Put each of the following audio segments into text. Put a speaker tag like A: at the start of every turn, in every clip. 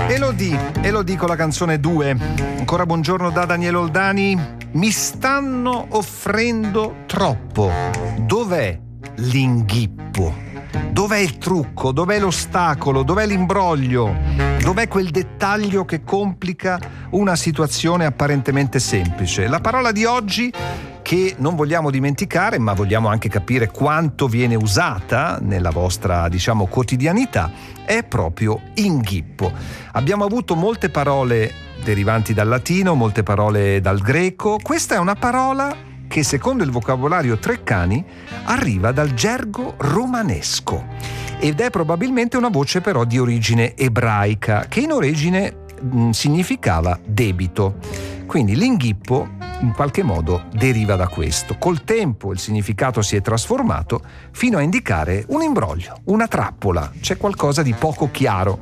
A: Elodie con la canzone 2. Ancora buongiorno da Daniele Oldani. Mi stanno offrendo troppo. Dov'è l'inghippo? Dov'è il trucco? Dov'è l'ostacolo? Dov'è l'imbroglio? Dov'è quel dettaglio che complica una situazione apparentemente semplice? La parola di oggi, che non vogliamo dimenticare, ma vogliamo anche capire quanto viene usata nella vostra, quotidianità, è proprio inghippo. Abbiamo avuto molte parole derivanti dal latino, molte parole dal greco. Questa è una parola che, secondo il vocabolario Treccani, arriva dal gergo romanesco ed è probabilmente una voce però di origine ebraica, che in origine significava debito. Quindi l'inghippo in qualche modo deriva da questo. Col tempo il significato si è trasformato fino a indicare un imbroglio, una trappola, c'è qualcosa di poco chiaro.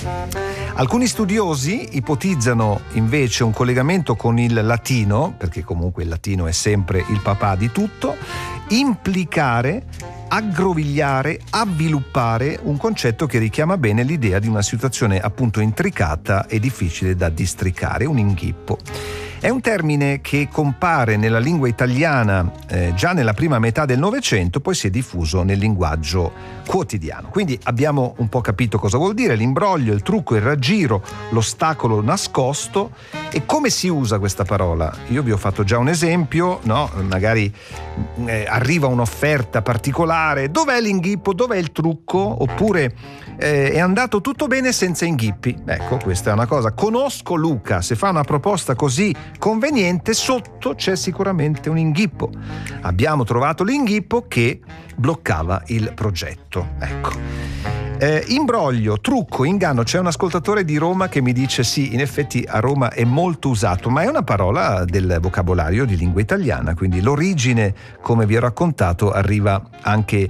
A: Alcuni studiosi ipotizzano invece un collegamento con il latino, perché comunque il latino è sempre il papà di tutto, implicare, aggrovigliare, avviluppare, un concetto che richiama bene l'idea di una situazione appunto intricata e difficile da districare, un inghippo. È un termine che compare nella lingua italiana già nella prima metà del Novecento, poi si è diffuso nel linguaggio quotidiano. Quindi abbiamo un po' capito cosa vuol dire l'imbroglio, il trucco, il raggiro, l'ostacolo nascosto. E come si usa questa parola? Io vi ho fatto già un esempio, no? Magari arriva un'offerta particolare, dov'è l'inghippo, dov'è il trucco? Oppure è andato tutto bene senza inghippi. Ecco, questa è una cosa. Conosco Luca, se fa una proposta così conveniente, sotto c'è sicuramente un inghippo. Abbiamo trovato l'inghippo che bloccava il progetto. Ecco. Imbroglio, trucco, inganno. C'è un ascoltatore di Roma che mi dice sì, in effetti a Roma è molto usato, ma è una parola del vocabolario di lingua italiana, quindi l'origine, come vi ho raccontato, arriva anche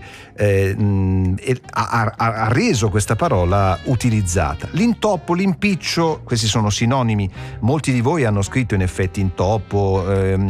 A: ha reso questa parola utilizzata. L'intoppo, l'impiccio, questi sono sinonimi. Molti di voi hanno scritto in effetti intoppo,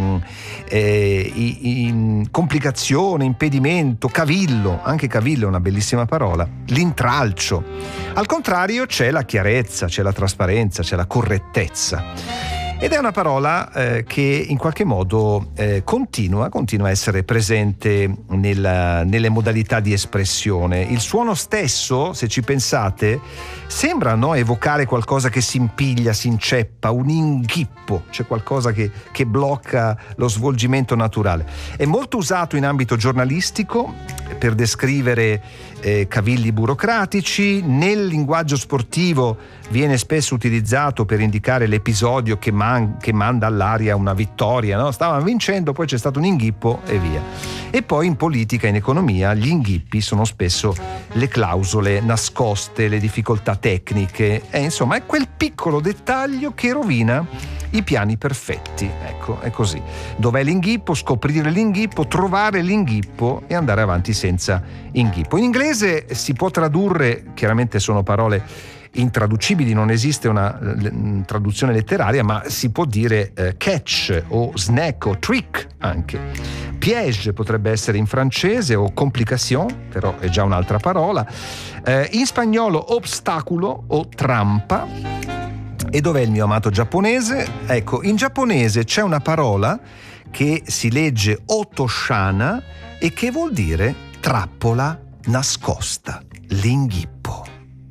A: complicazione, impedimento, cavillo. Anche cavillo è una bellissima parola. L'intralcio. Al contrario c'è la chiarezza, c'è la trasparenza, c'è la correttezza. Ed è una parola che in qualche modo continua a essere presente nelle modalità di espressione. Il suono stesso, se ci pensate, sembra evocare qualcosa che si impiglia, si inceppa, un inghippo, c'è qualcosa che blocca lo svolgimento naturale. È molto usato in ambito giornalistico per descrivere cavilli burocratici. Nel linguaggio sportivo viene spesso utilizzato per indicare l'episodio che manda all'aria una vittoria, no? Stavano vincendo, poi c'è stato un inghippo e via. E poi in politica e in economia gli inghippi sono spesso le clausole nascoste, le difficoltà tecniche, insomma è quel piccolo dettaglio che rovina i piani perfetti. Ecco, è così. Dov'è l'inghippo? Scoprire l'inghippo, trovare l'inghippo e andare avanti senza inghippo. In inglese si può tradurre, chiaramente sono parole intraducibili, non esiste una traduzione letteraria, ma si può dire catch o snack o trick anche. Piège potrebbe essere in francese, o complication, però è già un'altra parola. In spagnolo obstaculo o trampa. E dov'è il mio amato giapponese? Ecco, in giapponese c'è una parola che si legge otoshana e che vuol dire trappola nascosta, l'inghippo.